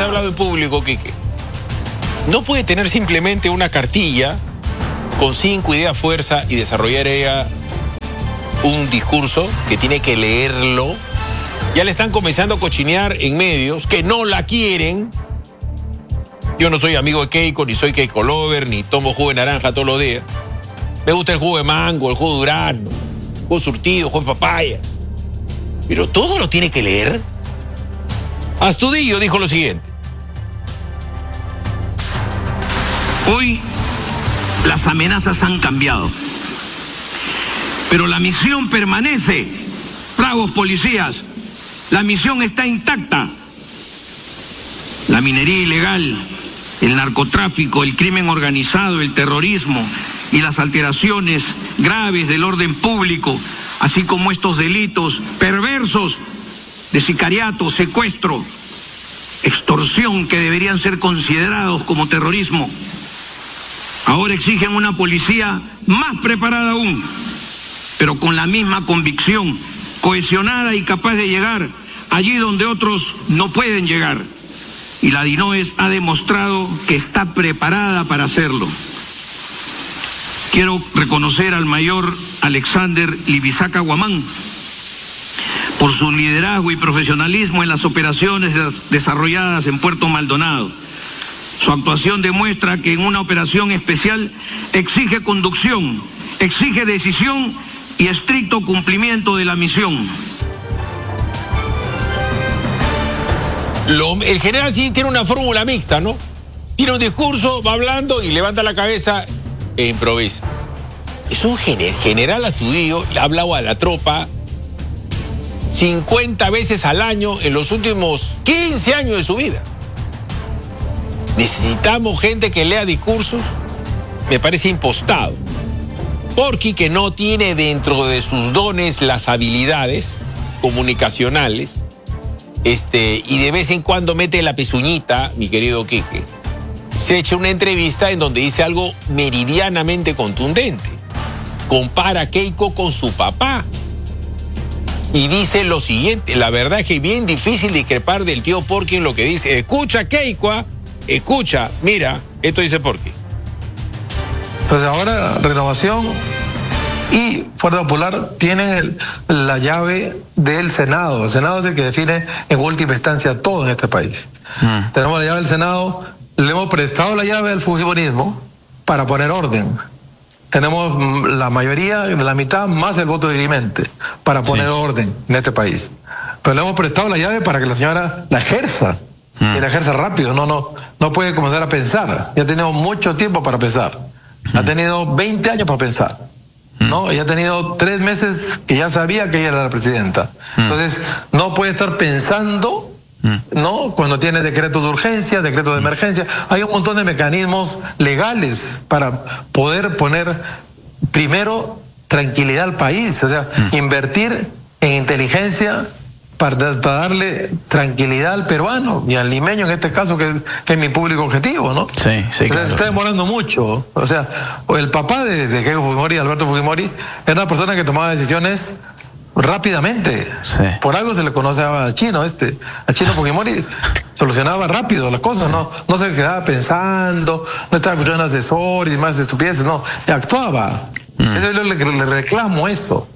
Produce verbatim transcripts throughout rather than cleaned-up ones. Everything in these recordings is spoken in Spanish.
hablado en público, Quique, no puede tener simplemente una cartilla con cinco ideas fuerza y desarrollar ella un discurso que tiene que leerlo. Ya le están comenzando a cochinear en medios que no la quieren. Yo no soy amigo de Keiko, ni soy Keiko lover, ni tomo jugo de naranja todos los días. Me gusta el jugo de mango, el jugo de durazno, el jugo surtido, el jugo de papaya. Pero todo lo tiene que leer. Astudillo dijo lo siguiente. Hoy las amenazas han cambiado, pero la misión permanece. Bravos policías, la misión está intacta. La minería ilegal, el narcotráfico, el crimen organizado, el terrorismo y las alteraciones graves del orden público, así como estos delitos perversos de sicariato, secuestro, extorsión, que deberían ser considerados como terrorismo, ahora exigen una policía más preparada aún, pero con la misma convicción, cohesionada y capaz de llegar allí donde otros no pueden llegar. Y la DINOES ha demostrado que está preparada para hacerlo. Quiero reconocer al mayor Alexander Libisaca Guamán por su liderazgo y profesionalismo en las operaciones desarrolladas en Puerto Maldonado. Su actuación demuestra que en una operación especial exige conducción, exige decisión y estricto cumplimiento de la misión. Lo, el general sí tiene una fórmula mixta, ¿no? Tiene un discurso, va hablando y levanta la cabeza e improvisa. Es un gener, general Astudillo, le ha hablado a la tropa cincuenta veces al año en los últimos quince años de su vida. Necesitamos gente que lea discursos, me parece impostado. Porqui, que no tiene dentro de sus dones las habilidades comunicacionales, este, y de vez en cuando mete la pezuñita, mi querido Quique, se echa una entrevista en donde dice algo meridianamente contundente. Compara a Keiko con su papá. Y dice lo siguiente, la verdad es que es bien difícil discrepar del tío Porqui en lo que dice. Escucha, Keiko, escucha, mira, esto dice Porqui. Entonces ahora Renovación y Fuerza Popular tienen el, la llave del Senado. El Senado es el que define en última instancia todo en este país. Mm. Tenemos la llave del Senado, le hemos prestado la llave al fujimorismo para poner orden. Tenemos la mayoría de la mitad más el voto dirimente para poner sí. orden en este país. Pero le hemos prestado la llave para que la señora la ejerza. Mm. Y la ejerza rápido. No, no, no puede comenzar a pensar. Ya tenemos mucho tiempo para pensar. Ha tenido veinte años para pensar, ¿no? Y ha tenido tres meses que ya sabía que ella era la presidenta. Entonces, no puede estar pensando, ¿no? Cuando tiene decretos de urgencia, decretos de emergencia. Hay un montón de mecanismos legales para poder poner primero tranquilidad al país, o sea, invertir en inteligencia para, para darle tranquilidad al peruano y al limeño en este caso, que, que es mi público objetivo, ¿no? Sí, sí, o sea, claro. Se está demorando mucho. O sea, el papá de, de Keiko Fujimori, Alberto Fujimori, era una persona que tomaba decisiones rápidamente. Sí. Por algo se le conoce a Chino, este. A Chino Fujimori solucionaba rápido las cosas, sí. no, no se quedaba pensando, no estaba escuchando asesores y más estupideces, no, actuaba. Mm. Eso es lo que le reclamo, eso.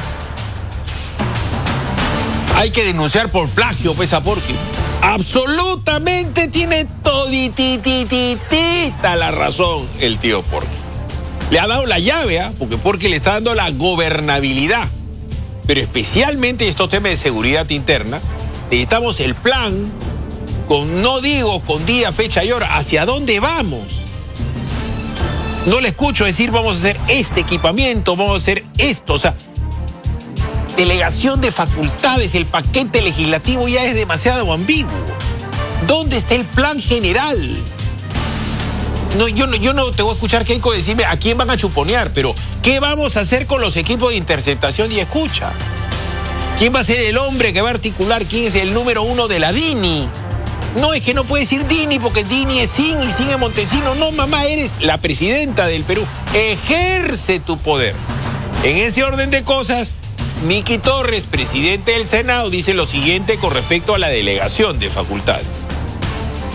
Hay que denunciar por plagio, pues, a Porqui. Absolutamente tiene toditititita la razón el tío Porqui. Le ha dado la llave, ¿eh? Porque Porqui le está dando la gobernabilidad. Pero especialmente estos temas de seguridad interna, necesitamos el plan, con, no digo con día, fecha y hora, hacia dónde vamos. No le escucho decir vamos a hacer este equipamiento, vamos a hacer esto, o sea, delegación de facultades, el paquete legislativo ya es demasiado ambiguo. ¿Dónde está el plan general? No, yo, no, yo no te voy a escuchar, Keiko, decirme a quién van a chuponear, pero ¿qué vamos a hacer con los equipos de interceptación y escucha? ¿Quién va a ser el hombre que va a articular? ¿Quién es el número uno de la DINI? No, es que no puede decir DINI porque DINI es Sin y Sin es Montesino. No, mamá, eres la presidenta del Perú. Ejerce tu poder. En ese orden de cosas, Miki Torres, presidente del Senado, dice lo siguiente con respecto a la delegación de facultades.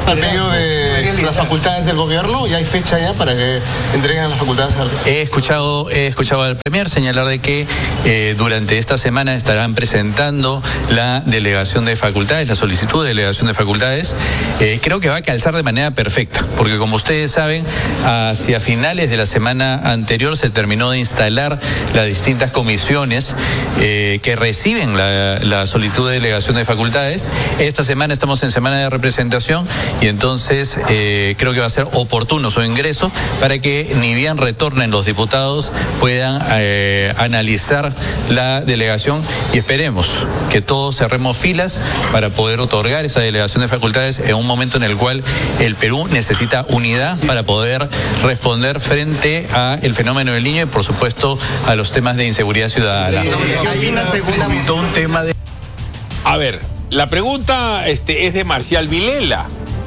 Al medio de las facultades del gobierno, ¿ya hay fecha ya para que entreguen las facultades? He escuchado, he escuchado al Premier señalar de que eh, durante esta semana estarán presentando la delegación de facultades, la solicitud de delegación de facultades. Eh, creo que va a calzar de manera perfecta, porque como ustedes saben, hacia finales de la semana anterior se terminó de instalar las distintas comisiones eh, que reciben la, la solicitud de delegación de facultades. Esta semana estamos en semana de representación y entonces eh, creo que va a ser oportuno su ingreso para que ni bien retornen los diputados puedan eh, analizar la delegación y esperemos que todos cerremos filas para poder otorgar esa delegación de facultades en un momento en el cual el Perú necesita unidad para poder responder frente a el fenómeno del Niño y por supuesto a los temas de inseguridad ciudadana. Hay una segunda, un tema de... A ver, la pregunta este, es de Marcial Vilela.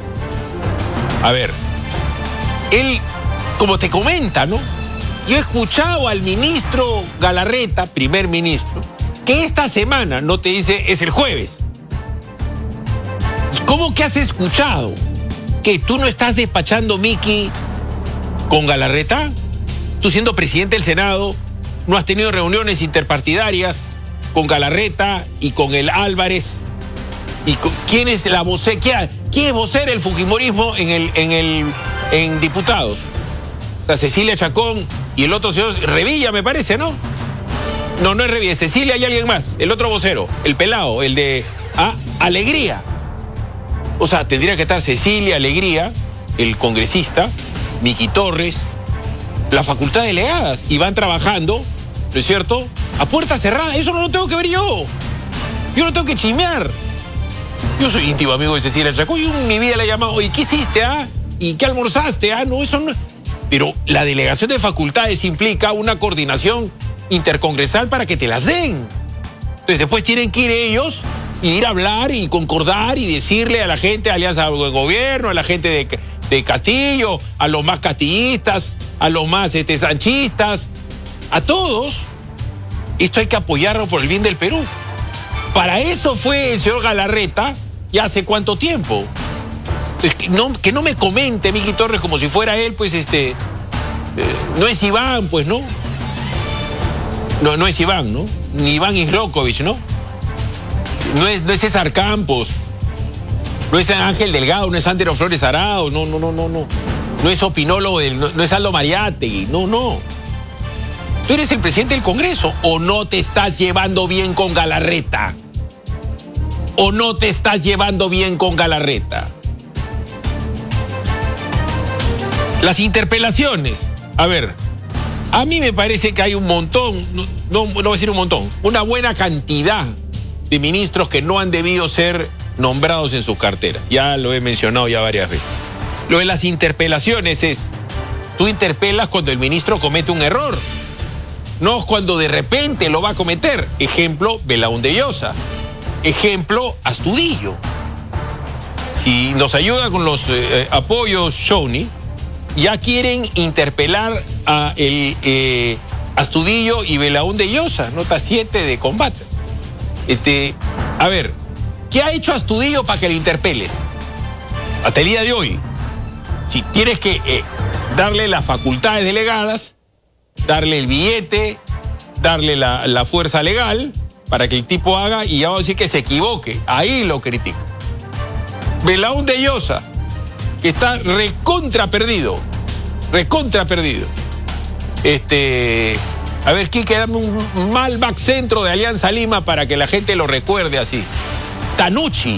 A ver, él, como te comenta, ¿no? Yo he escuchado al ministro Galarreta, primer ministro, que esta semana, no te dice, es el jueves. ¿Cómo que has escuchado? ¿Que tú no estás despachando, Miki, con Galarreta? Tú siendo presidente del Senado, ¿no has tenido reuniones interpartidarias con Galarreta y con el Álvarez? ¿Y con, quién es la vocera? ¿Quién, quién es vocera del fujimorismo en el, en el, en diputados? La Cecilia Chacón y el otro señor Revilla, me parece, ¿no? No, no es Revilla, es Cecilia y alguien más. El otro vocero, el pelado, el de ah, Alegría. O sea, tendría que estar Cecilia, Alegría, el congresista, Miki Torres, la facultad de delegadas, y van trabajando, ¿no es cierto?, a puerta cerrada. Eso no lo tengo que ver yo. Yo no tengo que chismear. Yo soy íntimo amigo de Cecilia Chacón. Yo en mi vida le he llamado, oye, ¿qué hiciste, ah? ¿Y qué almorzaste, ah? No, eso no. Pero la delegación de facultades implica una coordinación intercongresal para que te las den. Entonces después tienen que ir ellos y ir a hablar y concordar y decirle a la gente de Alianza de Gobierno, a la gente de, de Castillo, a los más castillistas, a los más este, sanchistas, a todos. Esto hay que apoyarlo por el bien del Perú. Para eso fue el señor Galarreta, ¿ya hace cuánto tiempo? Que no, que no me comente Miki Torres como si fuera él, pues este, eh, no es Iván, pues no. No, no es Iván, ¿no? Ni Iván Islokovich, ¿no? No es, no es César Campos, no es Ángel Delgado, no es Sandro Flores Arao, no, no, no, no, no. No es opinólogo, del, no, no es Aldo Mariátegui, no, no. Tú eres el presidente del Congreso, o no te estás llevando bien con Galarreta. O no te estás llevando bien con Galarreta. Las interpelaciones. A ver, a mí me parece que hay un montón, no, no, no voy a decir un montón, una buena cantidad de ministros que no han debido ser nombrados en sus carteras. Ya lo he mencionado ya varias veces. Lo de las interpelaciones es, tú interpelas cuando el ministro comete un error, no cuando de repente lo va a cometer. Ejemplo, Belaúnde Llosa. Ejemplo, Astudillo. Si nos ayuda con los eh, apoyos Shawnee, ya quieren interpelar a el eh, Astudillo y Belaúnde Llosa, nota siete de combate. Este, a ver, ¿qué ha hecho Astudillo para que lo interpeles? Hasta el día de hoy. Si tienes que eh, darle las facultades delegadas, darle el billete, darle la, la fuerza legal para que el tipo haga, y ya vamos a decir que se equivoque. Ahí lo critico. Belaúnde Llosa, que está recontra perdido, recontra perdido. Este, a ver, Quique, dame un mal back centro de Alianza Lima para que la gente lo recuerde así. Tanucci,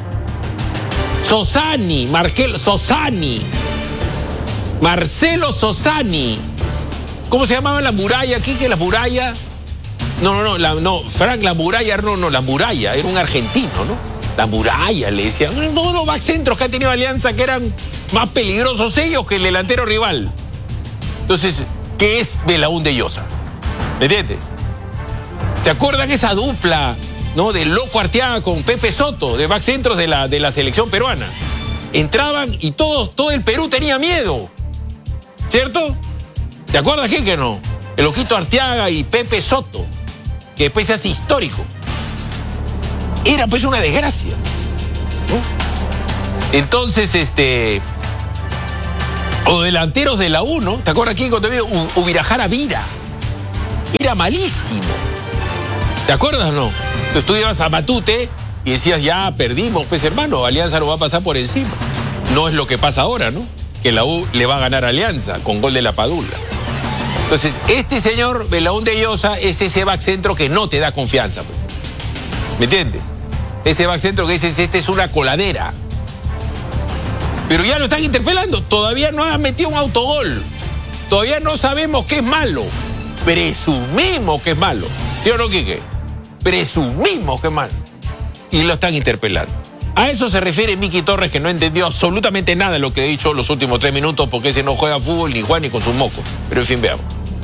Sosani, Marquel, Sosani, Marcelo Sosani. ¿Cómo se llamaba la muralla, Quique? La muralla. No, no, no, la, no, Frank, la muralla, no, no, la muralla, era un argentino, ¿no? La muralla, le decían. No, no, back centros que ha tenido Alianza que eran más peligrosos ellos que el delantero rival. Entonces, ¿qué es Belaúnde Llosa? ¿Me entiendes? ¿Se acuerdan esa dupla, ¿no? De Loco Arteaga con Pepe Soto, de back centros de la, de la selección peruana? Entraban y todos, todo el Perú tenía miedo, ¿cierto? ¿Te acuerdas, qué que no? El Loquito Arteaga y Pepe Soto, que después se hace histórico. Era pues una desgracia, ¿no? Entonces, este... O delanteros de la U, ¿no? ¿Te acuerdas aquí cuando te digo Ubirajara Vira? Era malísimo. ¿Te acuerdas o no? Tú ibas a Matute y decías, ya perdimos, pues hermano, Alianza lo va a pasar por encima. No es lo que pasa ahora, ¿no? Que la U le va a ganar a Alianza con gol de la Padula. Entonces, este señor Belaúnde Llosa es ese back centro que no te da confianza, pues. ¿Me entiendes? Ese back centro que dices, este es una coladera. Pero ya lo están interpelando. Todavía no han metido un autogol. Todavía no sabemos que es malo. Presumimos que es malo. ¿Sí o no, Quique? Presumimos que es malo. Y lo están interpelando. A eso se refiere Miki Torres, que no entendió absolutamente nada de lo que he dicho los últimos tres minutos, porque ese no juega fútbol ni juega ni con sus mocos. Pero en fin, veamos.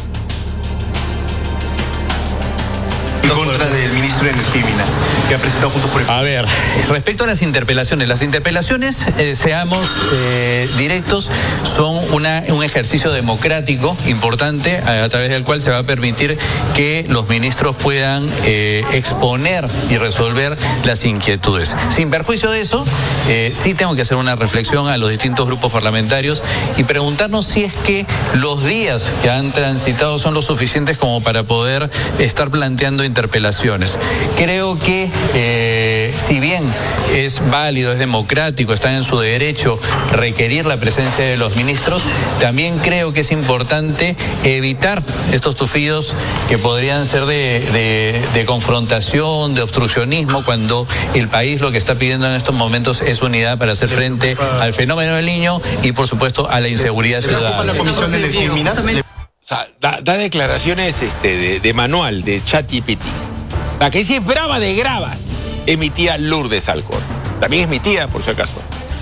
En contra del ministro de Energía y Minas, que ha presentado juntos por el... A ver, respecto a las interpelaciones, las interpelaciones, eh, seamos eh, directos, son una, un ejercicio democrático importante a, a través del cual se va a permitir que los ministros puedan eh, exponer y resolver las inquietudes. Sin perjuicio de eso, eh, sí tengo que hacer una reflexión a los distintos grupos parlamentarios y preguntarnos si es que los días que han transitado son lo suficientes como para poder estar planteando interpelaciones. Creo que eh, si bien es válido, es democrático, están en su derecho requerir la presencia de los ministros, también creo que es importante evitar estos tufillos que podrían ser de, de, de confrontación, de obstruccionismo, cuando el país lo que está pidiendo en estos momentos es unidad para hacer frente al fenómeno del Niño y, por supuesto, a la inseguridad ciudadana. La Comisión de Energía y Minas... O sea, da, da declaraciones este, de, de manual, de ChatGPT. La que sí es brava de gravas es mi tía Lourdes Alcor. También es mi tía, por si acaso.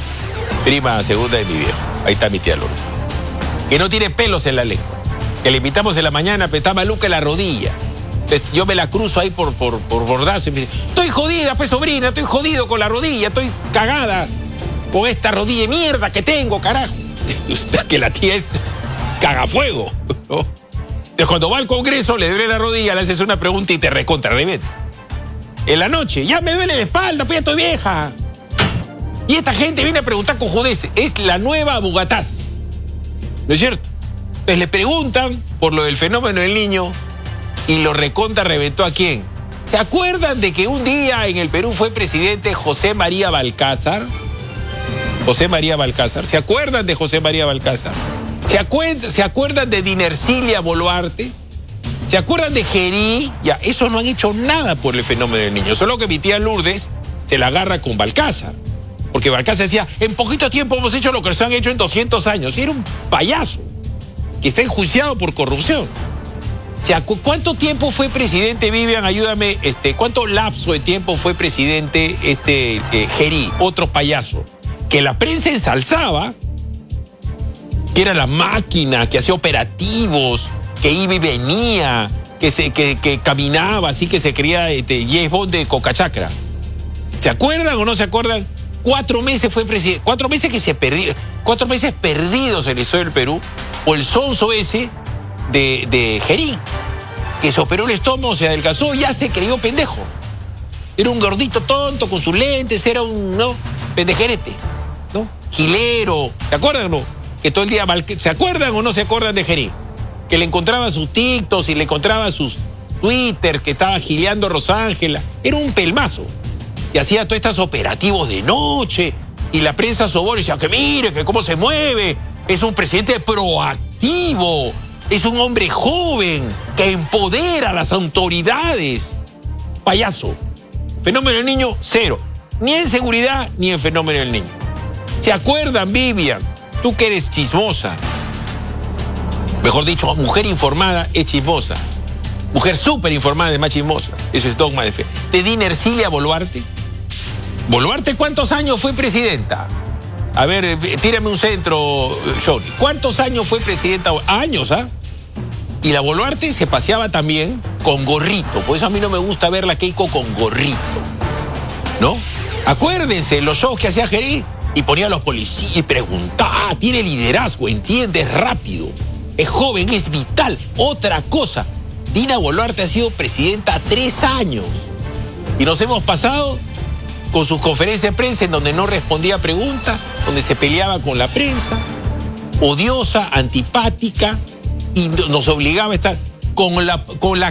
Prima segunda de mi viejo. Ahí está mi tía Lourdes. Que no tiene pelos en la lengua. Que le invitamos en la mañana, pero está maluca en la rodilla. Entonces, yo me la cruzo ahí por, por, por bordazo y me dice, estoy jodida, pues sobrina, estoy jodido con la rodilla, estoy cagada con esta rodilla de mierda que tengo, carajo. Que la tía es cagafuego, ¿no? Entonces, cuando va al Congreso, le duele la rodilla, le haces una pregunta y te recontra reventa. En la noche, ya me duele la espalda, pues ya estoy vieja. Y esta gente viene a preguntar cojudeces. Es la nueva Bugatás. ¿No es cierto? Entonces le preguntan por lo del fenómeno del Niño y lo recontra reventó a quién. ¿Se acuerdan de que un día en el Perú fue presidente José María Balcázar? José María Balcázar. ¿Se acuerdan de José María Balcázar? ¿Se acuerdan, ¿Se acuerdan de Dinercilia Boluarte? ¿Se acuerdan de Gerí? Ya, esos no han hecho nada por el fenómeno del Niño. Solo que mi tía Lourdes se la agarra con Balcázar. Porque Balcázar decía, en poquito tiempo hemos hecho lo que se han hecho en doscientos años. Y era un payaso que está enjuiciado por corrupción. O sea, ¿cuánto tiempo fue presidente, Vivian? Ayúdame, este, ¿cuánto lapso de tiempo fue presidente este eh, Gerí, otro payaso? Que la prensa ensalzaba, que era la máquina, que hacía operativos, que iba y venía, que, se, que, que caminaba, así que se creía este, James Bond de Cocachacra. ¿Se acuerdan o no se acuerdan? Cuatro meses fue presidente, cuatro meses que se perdió, cuatro meses perdidos en la historia del Perú, o el sonso ese de, de Gerí, que se operó el estómago, se adelgazó, ya se creyó pendejo. Era un gordito tonto con sus lentes, era un, ¿no? Pendejerete, ¿no? Gilero, ¿se acuerdan o no? Que todo el día, ¿se acuerdan o no se acuerdan de Gerí? Que le encontraba sus TikToks y le encontraba sus Twitter, que estaba gileando a Rosángela. Era un pelmazo. Y hacía todos estos operativos de noche. Y la prensa sobor decía que mire, que cómo se mueve. Es un presidente proactivo. Es un hombre joven que empodera a las autoridades. Payaso. Fenómeno del Niño, cero. Ni en seguridad, ni en fenómeno del Niño. ¿Se acuerdan, Vivian? Tú que eres chismosa. Mejor dicho, mujer informada es chismosa. Mujer súper informada es más chismosa. Eso es dogma de fe. ¿De Dinercilia Boluarte? ¿Boluarte cuántos años fue presidenta? A ver, tírame un centro, Johnny. ¿Cuántos años fue presidenta? Años, ¿ah? Y la Boluarte se paseaba también con gorrito. Por eso a mí no me gusta ver la Keiko con gorrito, ¿no? Acuérdense, los shows que hacía Gerí y ponía a los policías y preguntaba, ah, tiene liderazgo, entiende rápido. Es joven, es vital. Otra cosa, Dina Boluarte ha sido presidenta tres años. Y nos hemos pasado con sus conferencias de prensa en donde no respondía a preguntas, donde se peleaba con la prensa, odiosa, antipática, y nos obligaba a estar con la, con la